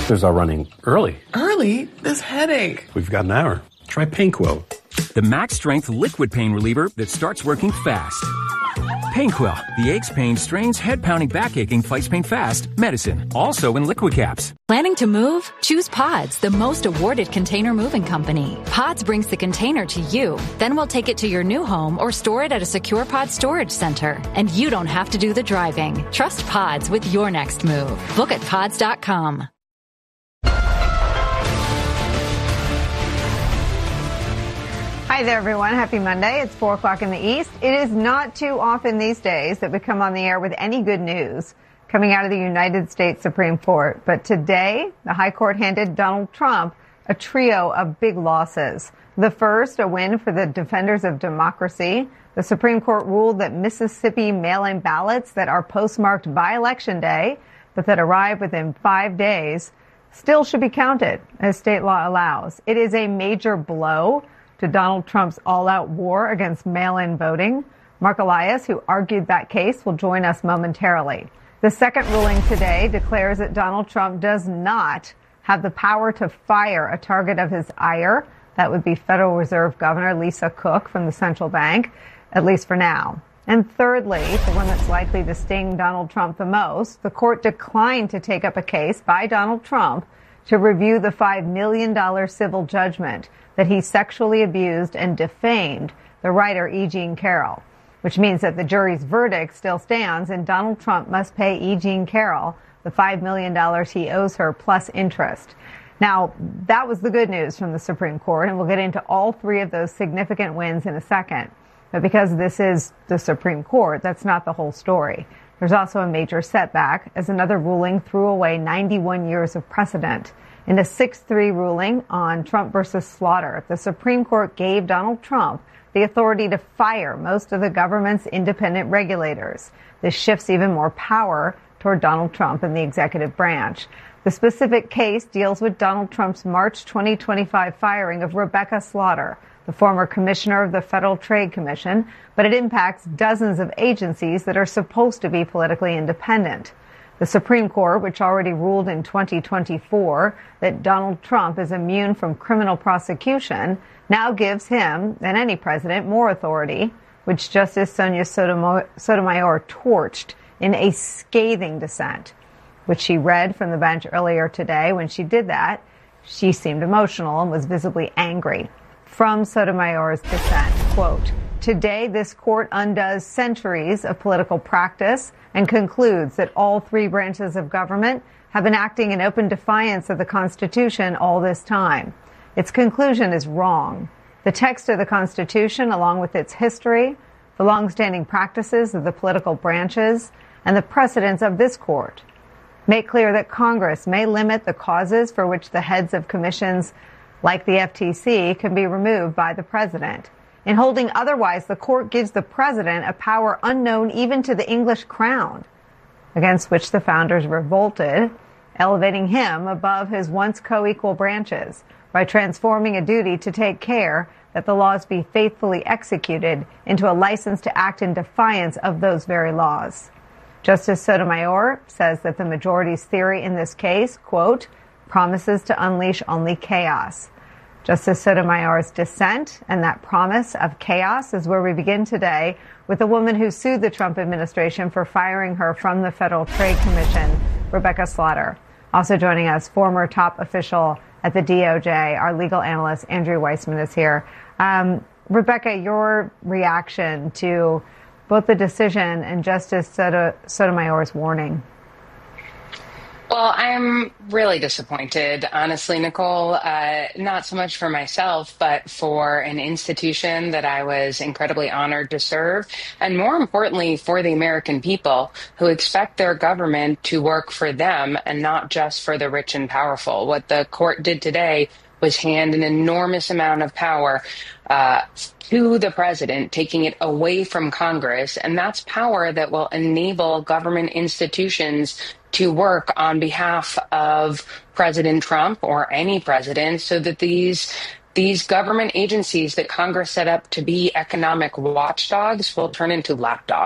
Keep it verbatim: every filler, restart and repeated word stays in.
doctors are running early. Early? This headache. We've got an hour. Try PainQuil. The max strength liquid pain reliever that starts working fast. PainQuil, the aches, pain, strains, head pounding, back aching, fights pain fast medicine. Also in liquid caps. Planning to move? Choose Pods, the most awarded container moving company. Pods brings the container to you. Then we'll take it to your new home or store it at a secure Pod storage center. And you don't have to do the driving. Trust Pods with your next move. Book at pods dot com. Hi there, everyone. Happy Monday. It's four o'clock in the East. It is not too often these days that we come on the air with any good news coming out of the United States Supreme Court. But today, the High Court handed Donald Trump a trio of big losses. The first, a win for the defenders of democracy. The Supreme Court ruled that Mississippi mail-in ballots that are postmarked by Election Day, but that arrive within five days, still should be counted as state law allows. It is a major blow to Donald Trump's all-out war against mail-in voting. Mark Elias, who argued that case, will join us momentarily. The second ruling today declares that Donald Trump does not have the power to fire a target of his ire. That would be Federal Reserve Governor Lisa Cook from the central bank, at least for now. And thirdly, the one that's likely to sting Donald Trump the most, the court declined to take up a case by Donald Trump to review the five million dollars civil judgment that he sexually abused and defamed the writer E. Jean Carroll, which means that the jury's verdict still stands and Donald Trump must pay E. Jean Carroll the five million dollars he owes her plus interest. Now, that was the good news from the Supreme Court, and we'll get into all three of those significant wins in a second. But because this is the Supreme Court, that's not the whole story. There's also a major setback as another ruling threw away ninety-one years of precedent. In a six three ruling on Trump versus Slaughter, the Supreme Court gave Donald Trump the authority to fire most of the government's independent regulators. This shifts even more power toward Donald Trump and the executive branch. The specific case deals with Donald Trump's March twenty twenty-five firing of Rebecca Slaughter, the former commissioner of the Federal Trade Commission, but it impacts dozens of agencies that are supposed to be politically independent. The Supreme Court, which already ruled in twenty twenty-four that Donald Trump is immune from criminal prosecution, now gives him and any president more authority, which Justice Sonia Sotomayor torched in a scathing dissent, which she read from the bench earlier today. When she did that, she seemed emotional and was visibly angry. From Sotomayor's dissent, quote, "Today, this court undoes centuries of political practice and concludes that all three branches of government have been acting in open defiance of the Constitution all this time. Its conclusion is wrong. The text of the Constitution, along with its history, the longstanding practices of the political branches, and the precedents of this court make clear that Congress may limit the causes for which the heads of commissions like the F T C can be removed by the president. In holding otherwise, the court gives the president a power unknown even to the English crown, against which the founders revolted, elevating him above his once co-equal branches by transforming a duty to take care that the laws be faithfully executed into a license to act in defiance of those very laws." Justice Sotomayor says that the majority's theory in this case, quote, "promises to unleash only chaos." Justice Sotomayor's dissent and that promise of chaos is where we begin today with a woman who sued the Trump administration for firing her from the Federal Trade Commission, Rebecca Slaughter. Also joining us, former top official at the D O J, our legal analyst, Andrew Weissman, is here. Um, Rebecca, your reaction to both the decision and Justice Soto- Sotomayor's warning? Well, I'm really disappointed, honestly, Nicole, uh, not so much for myself, but for an institution that I was incredibly honored to serve, and more importantly, for the American people who expect their government to work for them and not just for the rich and powerful. What the court did today was hand an enormous amount of power uh, to the president, taking it away from Congress. And that's power that will enable government institutions to work on behalf of President Trump or any president so that these these government agencies that Congress set up to be economic watchdogs will turn into lapdogs.